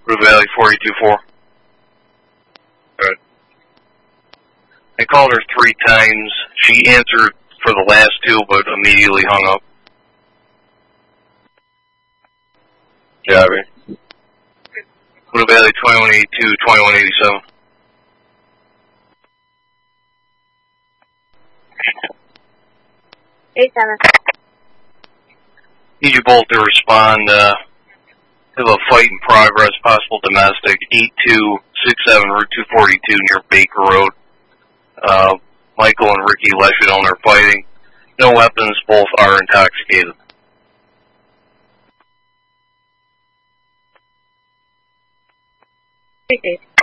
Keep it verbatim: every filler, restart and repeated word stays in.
Blue Valley forty-two four. Good. I called her three times. She answered for the last two, but immediately hung up. Copy. Blue Valley twenty-one eighty-two, twenty-one eighty-seven. eighty-seven. Need you both to respond. Uh, have a fight in progress, possible domestic, eight two six seven Route two forty-two near Baker Road. Uh, Michael and Ricky Leschedon are fighting. No weapons, both are intoxicated. eight eight.